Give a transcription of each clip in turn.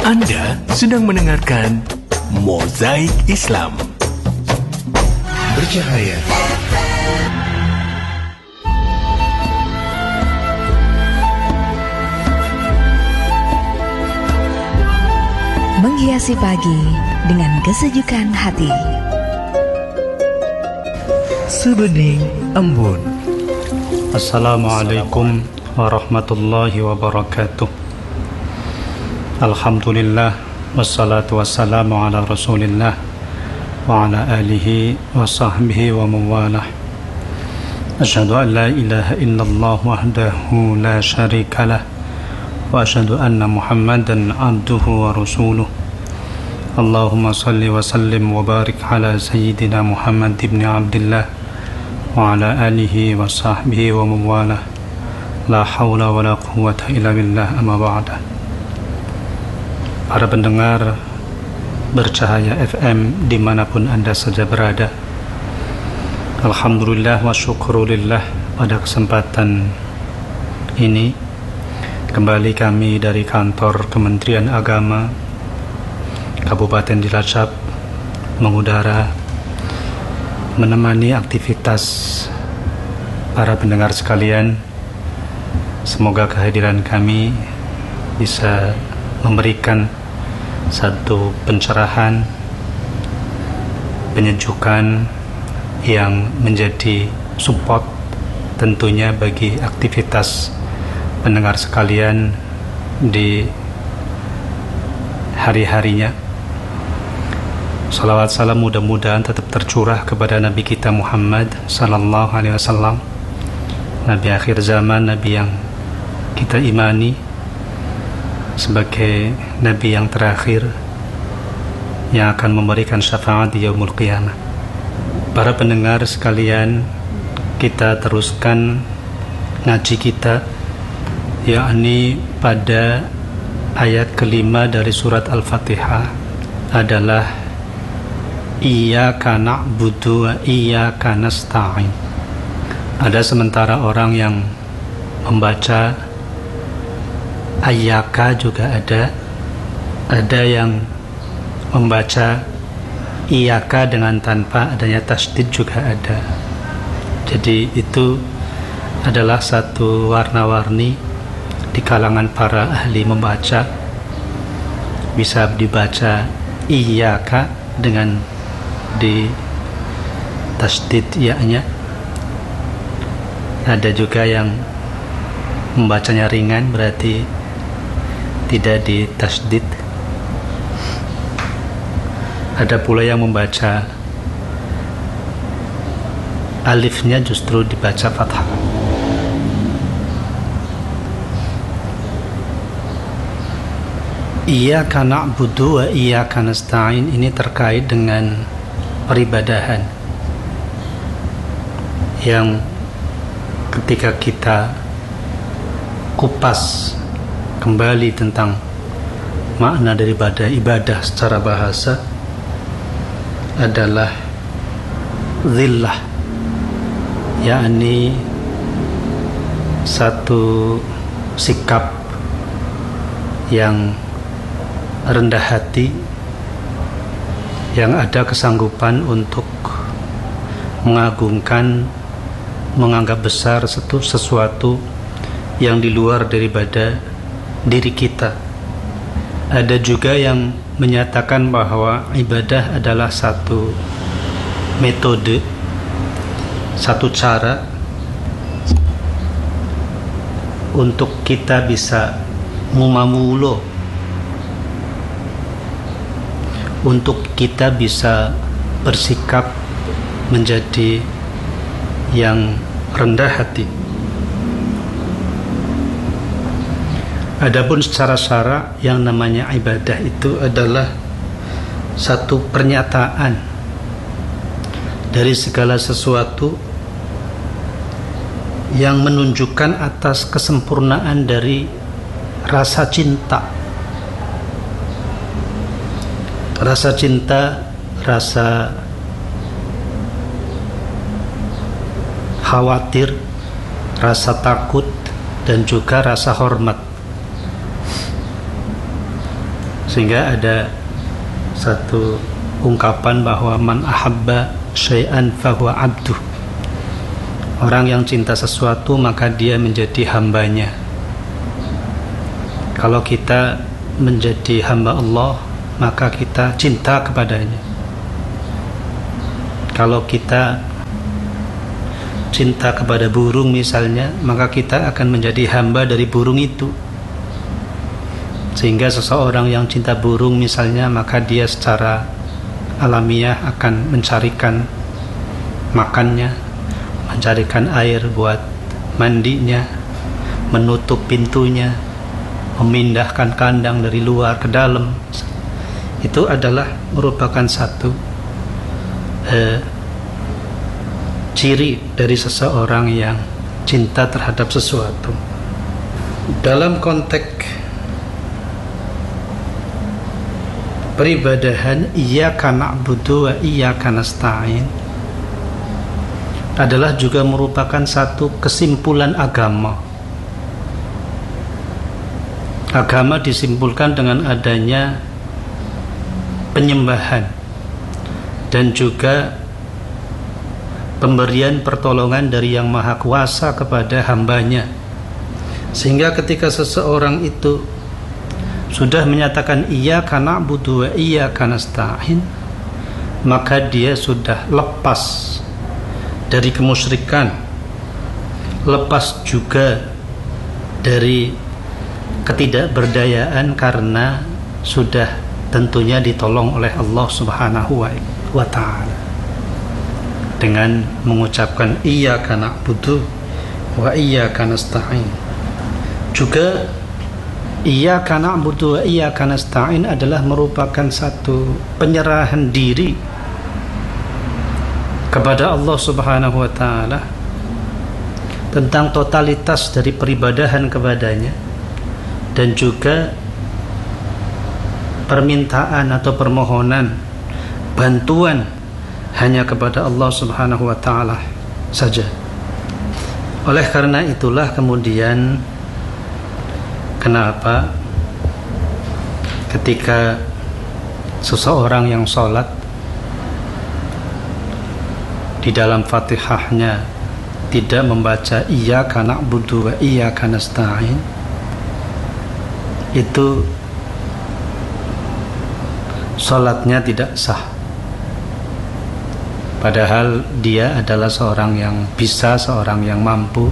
Anda sedang mendengarkan Mozaik Islam. Bercahaya. Menghiasi pagi dengan kesejukan hati. Sebening embun. Assalamualaikum warahmatullahi wabarakatuh. Alhamdulillah, wassalatu wassalamu ala rasulillah wa ala alihi wa sahbihi wa mawalah. Asyhadu an la ilaha illallah wahdahu la syarika lah, wa asyhadu anna muhammadan abduhu wa rasuluh. Allahumma salli wa sallim wa barik ala sayyidina Muhammad ibn Abdillah wa ala alihi wa sahbihi wa mawalah. La hawla wa la quwwata illa billah, amma ba'da. Para pendengar Bercahaya FM dimanapun Anda saja berada, alhamdulillah wa syukurulillah, pada kesempatan ini kembali kami dari kantor Kementerian Agama Kabupaten Cilacap mengudara menemani aktivitas para pendengar sekalian. Semoga kehadiran kami bisa memberikan satu pencerahan, penyejukan yang menjadi support tentunya bagi aktivitas pendengar sekalian di hari-harinya. Salawat salam mudah-mudahan tetap tercurah kepada Nabi kita Muhammad sallallahu alaihi wasallam, Nabi akhir zaman, Nabi yang kita imani sebagai Nabi yang terakhir yang akan memberikan syafaat di yaumul qiyamah. Para pendengar sekalian, kita teruskan ngaji kita, yakni pada ayat kelima dari surat Al-Fatihah adalah Iyyaka na'budu wa iyyaka nasta'in. Ada sementara orang yang membaca Ayyaka juga ada yang membaca Iyaka dengan tanpa adanya tasdid juga ada. Jadi itu adalah satu warna-warni di kalangan para ahli membaca. Bisa dibaca Iyaka dengan di tasdid ya-nya. Ada juga yang membacanya ringan, berarti tidak di tasdid. Ada pula yang membaca alifnya justru dibaca fathah. Iyyaka na'budu wa iyyaka nasta'in ini terkait dengan peribadahan yang ketika kita kupas kembali tentang makna daripada ibadah secara bahasa adalah zillah, yakni satu sikap yang rendah hati, yang ada kesanggupan untuk mengagungkan, menganggap besar sesuatu yang di luar daripada diri kita. Ada juga yang menyatakan bahwa ibadah adalah satu metode, satu cara untuk kita bisa mumamulo, untuk kita bisa bersikap menjadi yang rendah hati. Adapun secara syara, yang namanya ibadah itu adalah satu pernyataan dari segala sesuatu yang menunjukkan atas kesempurnaan dari rasa cinta. Rasa cinta, rasa khawatir, rasa takut, dan juga rasa hormat. Sehingga ada satu ungkapan bahwa man ahabba syai'an fahuwa abduh. Orang yang cinta sesuatu maka dia menjadi hambanya. Kalau kita menjadi hamba Allah, maka kita cinta kepadanya. Kalau kita cinta kepada burung misalnya, maka kita akan menjadi hamba dari burung itu. Sehingga seseorang yang cinta burung misalnya, maka dia secara alamiah akan mencarikan makannya, mencarikan air buat mandinya, menutup pintunya, memindahkan kandang dari luar ke dalam. Itu adalah merupakan satu ciri dari seseorang yang cinta terhadap sesuatu. Dalam konteks peribadahan iyyaka na'budu wa iyyaka nasta'in adalah juga merupakan satu kesimpulan agama. Agama disimpulkan dengan adanya penyembahan dan juga pemberian pertolongan dari Yang Maha Kuasa kepada hambanya. Sehingga ketika seseorang itu sudah menyatakan iyyaka na'budu wa iyyaka nasta'in, maka dia sudah lepas dari kemusyrikan, lepas juga dari ketidakberdayaan karena sudah tentunya ditolong oleh Allah Subhanahu wa ta'ala dengan mengucapkan iyyaka na'budu wa iyyaka nasta'in. Juga iyyaka na'budu wa iyyaka nasta'in adalah merupakan satu penyerahan diri kepada Allah Subhanahu wa ta'ala tentang totalitas dari peribadahan kepadanya, dan juga permintaan atau permohonan bantuan hanya kepada Allah Subhanahu wa ta'ala saja. Oleh karena itulah kemudian kenapa ketika seseorang yang sholat di dalam Fatihahnya tidak membaca iyyaka na'budu wa iyyaka nasta'in, itu sholatnya tidak sah. Padahal dia adalah seorang yang bisa, seorang yang mampu.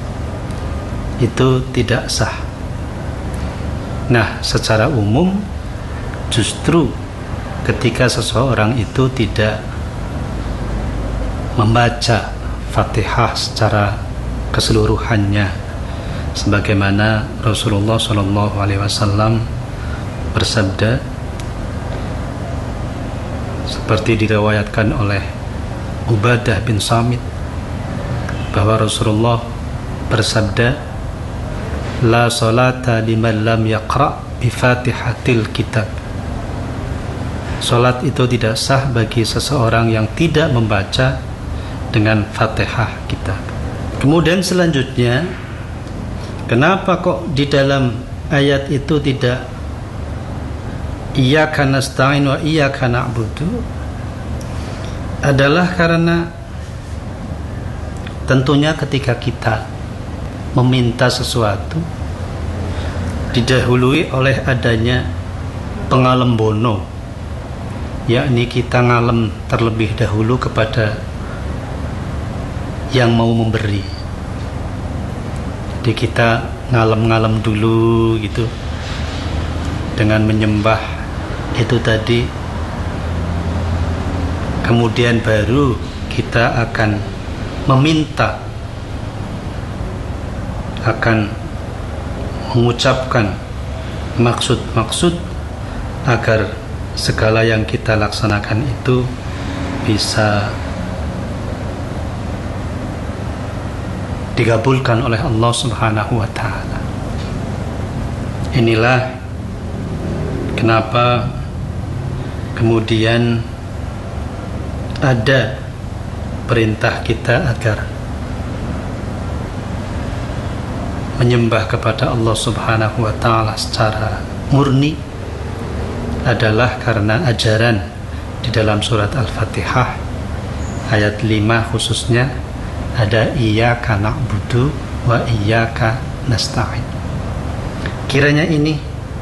Itu tidak sah. Nah, secara umum justru ketika seseorang itu tidak membaca Fatihah secara keseluruhannya, sebagaimana Rasulullah SAW bersabda, seperti diriwayatkan oleh Ubadah bin Samit, bahwa Rasulullah bersabda, la salata liman lam yaqra' bi fatihatil kitab. Salat itu tidak sah bagi seseorang yang tidak membaca dengan Fatihah kitab. Kemudian selanjutnya, kenapa kok di dalam ayat itu tidak iyyaka nasta'in wa iyyaka na'budu? Adalah karena tentunya ketika kita meminta sesuatu didahului oleh adanya pengalembono, yakni kita ngalem terlebih dahulu kepada yang mau memberi. Jadi kita ngalem-ngalem dulu gitu dengan menyembah itu tadi, kemudian baru kita akan meminta, akan mengucapkan maksud-maksud agar segala yang kita laksanakan itu bisa dikabulkan oleh Allah Subhanahu wa ta'ala. Inilah kenapa kemudian ada perintah kita agar menyembah kepada Allah Subhanahu wa ta'ala secara murni, adalah karena ajaran di dalam surat Al-Fatihah ayat 5 khususnya ada iyyaka na'budu wa iyyaka nasta'in. Kiranya ini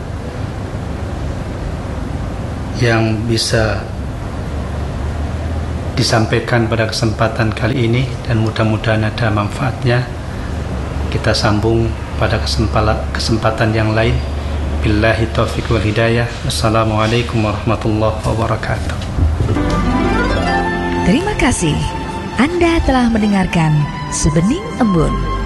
yang bisa disampaikan pada kesempatan kali ini, dan mudah-mudahan ada manfaatnya. Kita sambung pada kesempatan yang lain. Billahi taufiq wal hidayah. Assalamualaikum warahmatullahi wabarakatuh. Terima kasih. Anda telah mendengarkan Sebening Embun.